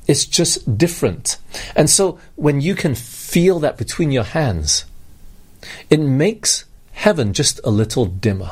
It's just different. And so when you can feel that between your hands, it makes heaven just a little dimmer.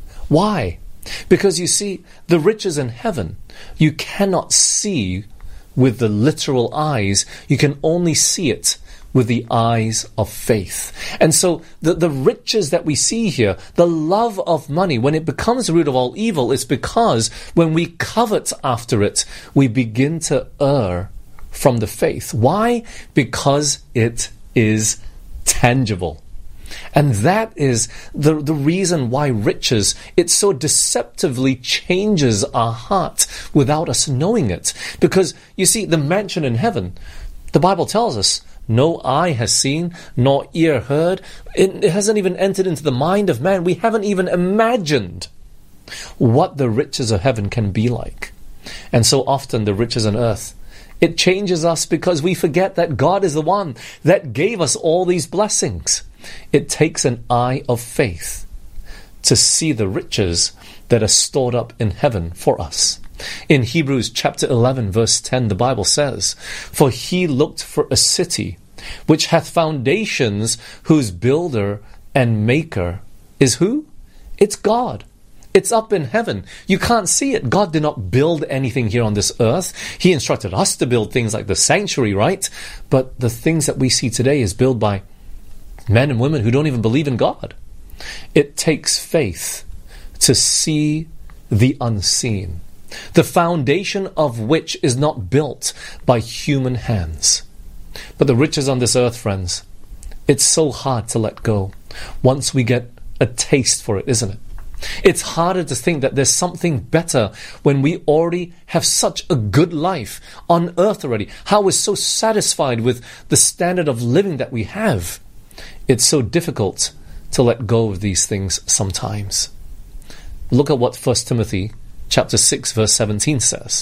Why? Because you see, the riches in heaven, you cannot see with the literal eyes. You can only see it with the eyes of faith. And so the riches that we see here, the love of money, when it becomes the root of all evil, it's because when we covet after it, we begin to err from the faith. Why? Because it is tangible. And that is the reason why riches, it so deceptively changes our heart without us knowing it. Because, you see, the mansion in heaven, the Bible tells us, no eye has seen, nor ear heard. It hasn't even entered into the mind of man. We haven't even imagined what the riches of heaven can be like. And so often the riches on earth, it changes us because we forget that God is the one that gave us all these blessings. It takes an eye of faith to see the riches that are stored up in heaven for us. In Hebrews chapter 11 verse 10, the Bible says, "For he looked for a city which hath foundations, whose builder and maker is" who? It's God. It's up in heaven. You can't see it. God did not build anything here on this earth. He instructed us to build things like the sanctuary, right? But the things that we see today is built by men and women who don't even believe in God. It takes faith to see the unseen, the foundation of which is not built by human hands. But the riches on this earth, friends, it's so hard to let go once we get a taste for it, isn't it? It's harder to think that there's something better when we already have such a good life on earth already. How we're so satisfied with the standard of living that we have. It's so difficult to let go of these things sometimes. Look at what 1 Timothy chapter 6 verse 17 says.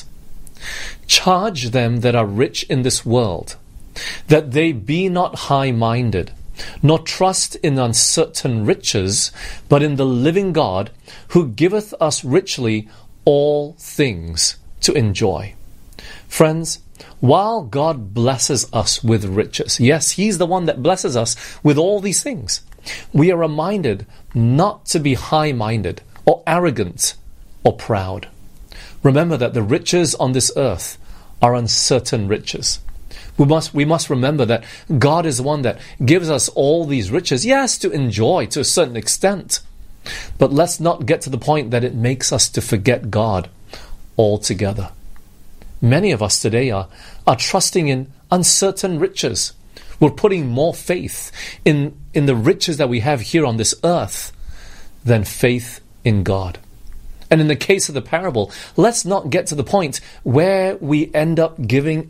"Charge them that are rich in this world, that they be not high-minded, nor trust in uncertain riches, but in the living God, who giveth us richly all things to enjoy." Friends, while God blesses us with riches, yes, He's the one that blesses us with all these things, we are reminded not to be high-minded or arrogant or proud. Remember that the riches on this earth are uncertain riches. We must remember that God is the one that gives us all these riches, yes, to enjoy to a certain extent. But let's not get to the point that it makes us to forget God altogether. Many of us today are trusting in uncertain riches. We're putting more faith in the riches that we have here on this earth than faith in God. And in the case of the parable, let's not get to the point where we end up giving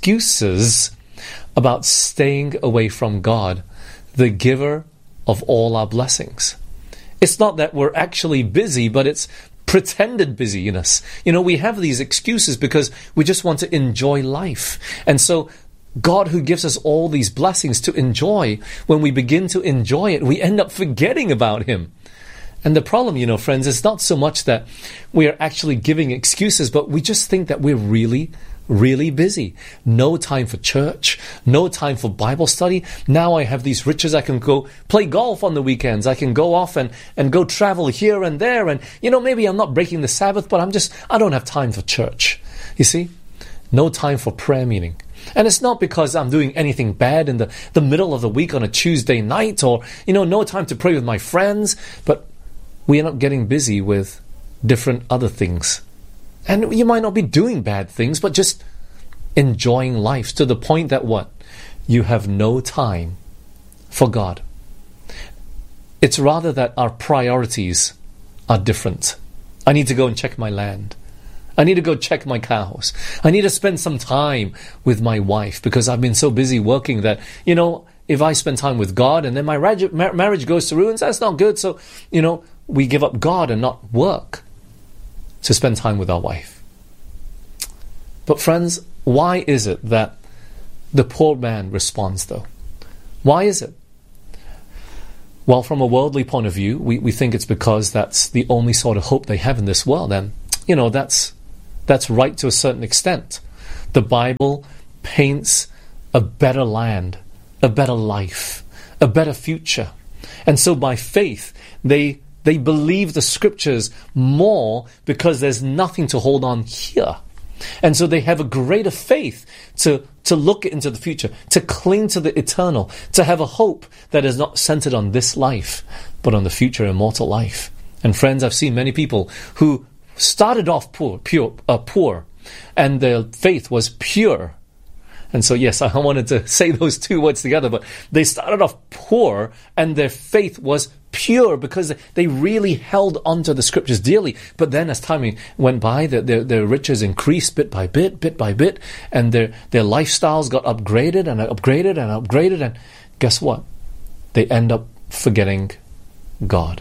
excuses about staying away from God, the giver of all our blessings. It's not that we're actually busy, but it's pretended busyness. You know, we have these excuses because we just want to enjoy life. And so God, who gives us all these blessings to enjoy, when we begin to enjoy it, we end up forgetting about Him. And the problem, you know, friends, is not so much that we are actually giving excuses, but we just think that we're really, really busy. No time for church, no time for Bible study. Now I have these riches. I can go play golf on the weekends. I can go off and go travel here and there. And, you know, maybe I'm not breaking the Sabbath, but I don't have time for church. You see? No time for prayer meeting. And it's not because I'm doing anything bad in the middle of the week on a Tuesday night, or, you know, no time to pray with my friends, but we end up getting busy with different other things. And you might not be doing bad things, but just enjoying life to the point that what? You have no time for God. It's rather that our priorities are different. I need to go and check my land. I need to go check my cows. I need to spend some time with my wife because I've been so busy working that, you know, if I spend time with God and then my marriage goes to ruins, that's not good. So, you know, we give up God and not work to spend time with our wife. But friends, why is it that the poor man responds though? Why is it? Well, from a worldly point of view, we think it's because that's the only sort of hope they have in this world. And, you know, that's right to a certain extent. The Bible paints a better land, a better life, a better future. And so by faith, they believe the scriptures more because there's nothing to hold on here. And so they have a greater faith to look into the future, to cling to the eternal, to have a hope that is not centered on this life, but on the future immortal life. And friends, I've seen many people who started off poor, and their faith was pure. And so, yes, I wanted to say those two words together, but they started off poor and their faith was pure because they really held onto the scriptures dearly. But then as time went by, their riches increased bit by bit, and their lifestyles got upgraded and upgraded and upgraded. And guess what? They end up forgetting God.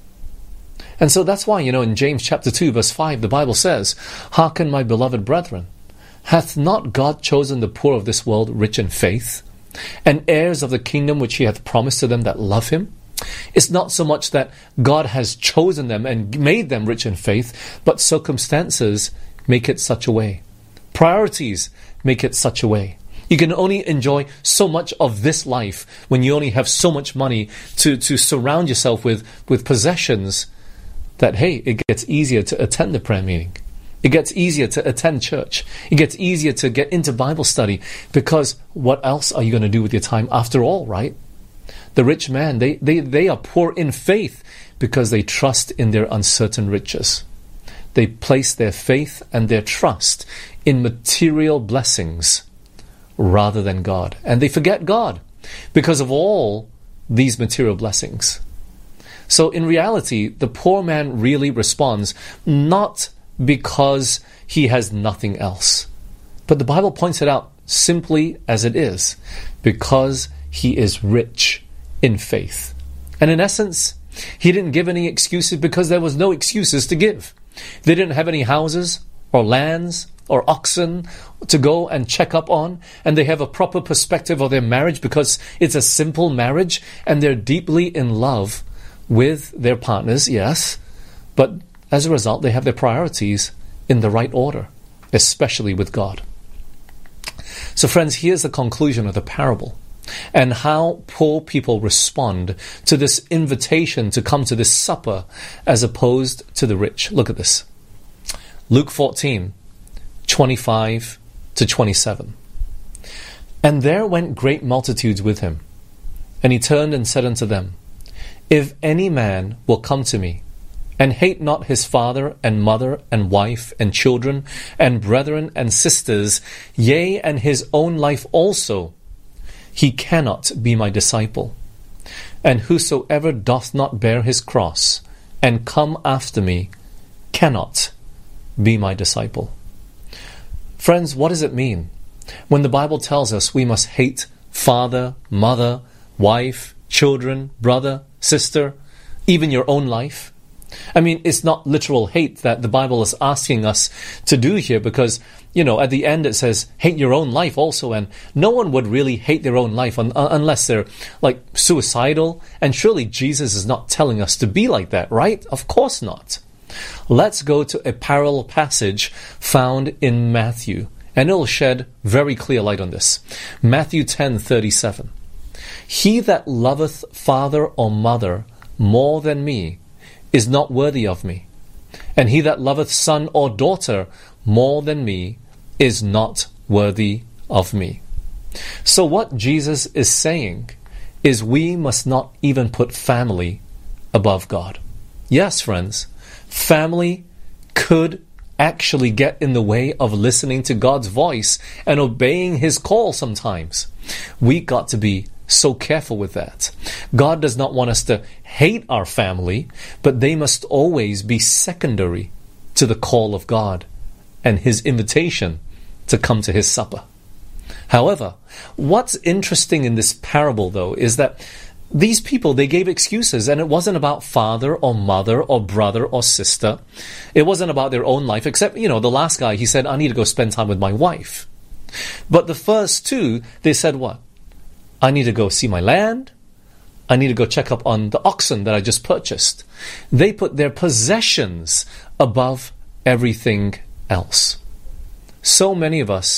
And so that's why, in James chapter 2, verse 5, the Bible says, "Hearken, my beloved brethren, hath not God chosen the poor of this world rich in faith, and heirs of the kingdom which he hath promised to them that love him?" It's not so much that God has chosen them and made them rich in faith, but circumstances make it such a way. Priorities make it such a way. You can only enjoy so much of this life when you only have so much money to surround yourself with possessions that, hey, it gets easier to attend the prayer meeting. It gets easier to attend church. It gets easier to get into Bible study, because what else are you going to do with your time after all, right? The rich man, they are poor in faith because they trust in their uncertain riches. They place their faith and their trust in material blessings rather than God. And they forget God because of all these material blessings. So in reality, the poor man really responds not because he has nothing else, but the Bible points it out simply as it is, because he is rich in faith. And in essence, he didn't give any excuses because there was no excuses to give. They didn't have any houses or lands or oxen to go and check up on, and they have a proper perspective of their marriage because it's a simple marriage and they're deeply in love with their partners, yes, but as a result, they have their priorities in the right order, especially with God. So friends, here's the conclusion of the parable and how poor people respond to this invitation to come to this supper as opposed to the rich. Look at this. Luke 14, 25 to 27. "And there went great multitudes with him, and he turned and said unto them, If any man will come to me, and hate not his father and mother and wife and children and brethren and sisters, yea, and his own life also, he cannot be my disciple. And whosoever doth not bear his cross and come after me cannot be my disciple." Friends, what does it mean when the Bible tells us we must hate father, mother, wife, children, brother, sister, even your own life? I mean, it's not literal hate that the Bible is asking us to do here, because, at the end it says, hate your own life also, and no one would really hate their own life unless they're like suicidal, and surely Jesus is not telling us to be like that, right? Of course not. Let's go to a parallel passage found in Matthew, and it'll shed very clear light on this. Matthew 10:37. "He that loveth father or mother more than me is not worthy of me, and he that loveth son or daughter more than me is not worthy of me." So what Jesus is saying is we must not even put family above God. Yes, friends, family could actually get in the way of listening to God's voice and obeying his call sometimes. We got to be so careful with that. God does not want us to hate our family, but they must always be secondary to the call of God and his invitation to come to his supper. However, what's interesting in this parable, though, is that these people, they gave excuses, and it wasn't about father or mother or brother or sister. It wasn't about their own life, except, the last guy, he said, "I need to go spend time with my wife." But the first two, they said what? "I need to go see my land. I need to go check up on the oxen that I just purchased." They put their possessions above everything else. So many of us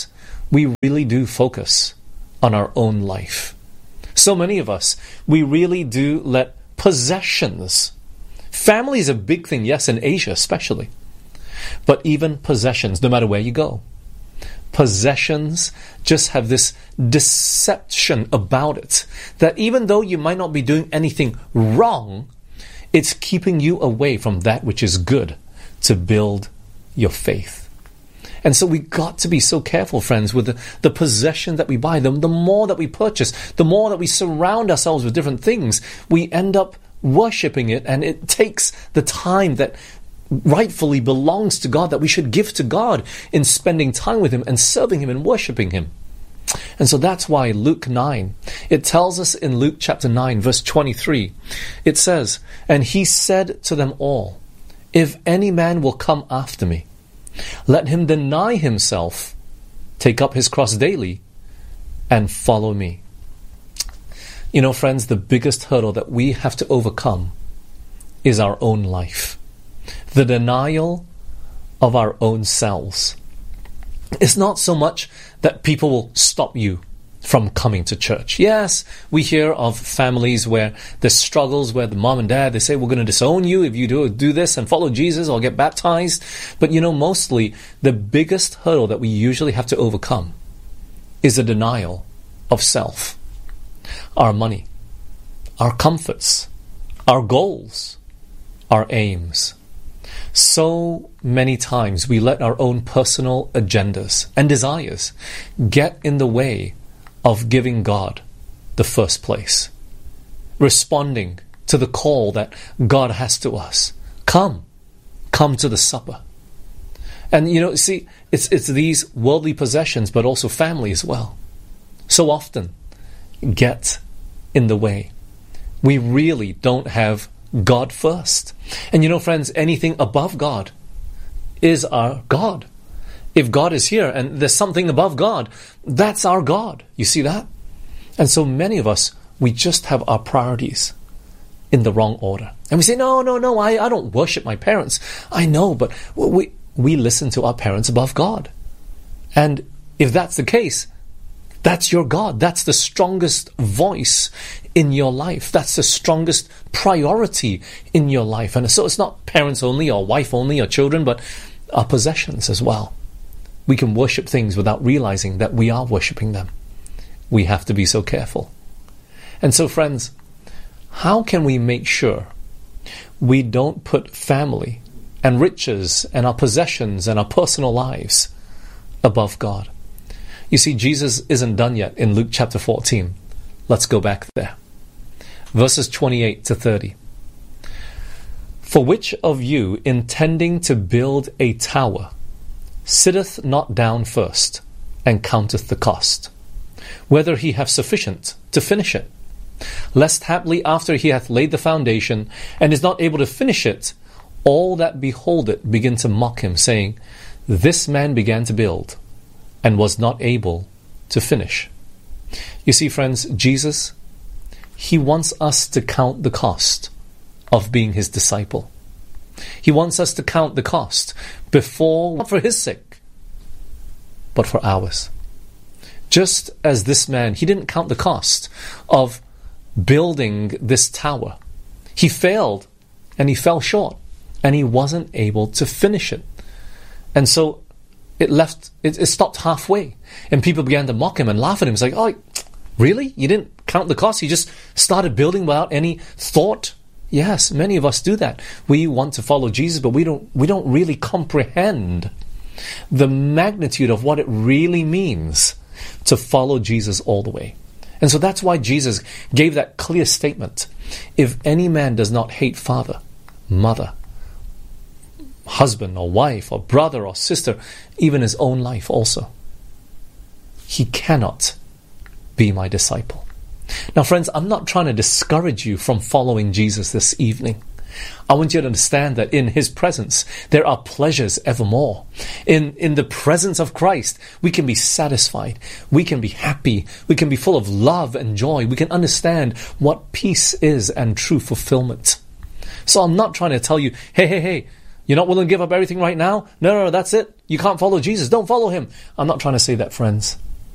we really do focus on our own life. So many of us, we really do let possessions. Family is a big thing, yes, in Asia especially. But even possessions, no matter where you go, possessions just have this deception about it, that even though you might not be doing anything wrong, it's keeping you away from that which is good to build your faith. And so we got to be so careful, friends, with the possession that we buy. The more that we purchase, the more that we surround ourselves with different things, we end up worshipping it, and it takes the time that rightfully belongs to God, that we should give to God in spending time with Him and serving Him and worshipping Him. And so that's why Luke 9, it tells us in Luke chapter 9, verse 23, it says, "And He said to them all, if any man will come after me, let him deny himself, take up his cross daily, and follow me." You know, friends, the biggest hurdle that we have to overcome is our own life. The denial of our own selves. It's not so much that people will stop you from coming to church. Yes, we hear of families where there's struggles where the mom and dad, they say, we're going to disown you if you do this and follow Jesus or get baptized. But you know, mostly the biggest hurdle that we usually have to overcome is a denial of self. Our money, our comforts, our goals, our aims. So many times we let our own personal agendas and desires get in the way of giving God the first place, responding to the call that God has to us. Come to the supper. And you know, see, it's these worldly possessions, but also family as well, so often get in the way. We really don't have God first. And you know, friends, anything above God is our God. If God is here and there's something above God, that's our God. You see that? And so many of us, we just have our priorities in the wrong order. And we say, no, I don't worship my parents. I know, but we listen to our parents above God. And if that's the case, that's your God. That's the strongest voice in your life. That's the strongest priority in your life. And so it's not parents only or wife only or children, but our possessions as well. We can worship things without realizing that we are worshiping them. We have to be so careful. And so, friends, how can we make sure we don't put family and riches and our possessions and our personal lives above God? You see, Jesus isn't done yet in Luke chapter 14. Let's go back there. Verses 28 to 30. "For which of you, intending to build a tower, sitteth not down first, and counteth the cost, whether he have sufficient to finish it? Lest haply after he hath laid the foundation, and is not able to finish it, all that behold it begin to mock him, saying, This man began to build, and was not able to finish." You see, friends, Jesus, He wants us to count the cost of being His disciple. He wants us to count the cost before, not for His sake, but for ours. Just as this man, he didn't count the cost of building this tower. He failed, and he fell short, and he wasn't able to finish it. And so it stopped halfway, and people began to mock him and laugh at him. It's like, oh, really? You didn't count the cost? You just started building without any thought? Yes, many of us do that. We want to follow Jesus, but we don't really comprehend the magnitude of what it really means to follow Jesus all the way. And so that's why Jesus gave that clear statement. If any man does not hate father, mother, husband or wife or brother or sister, even his own life also, he cannot be my disciple. Now, friends, I'm not trying to discourage you from following Jesus this evening. I want you to understand that in His presence, there are pleasures evermore. In the presence of Christ, we can be satisfied. We can be happy. We can be full of love and joy. We can understand what peace is and true fulfillment. So I'm not trying to tell you, hey, You're not willing to give up everything right now? No, that's it. You can't follow Jesus. Don't follow him. I'm not trying to say that, friends.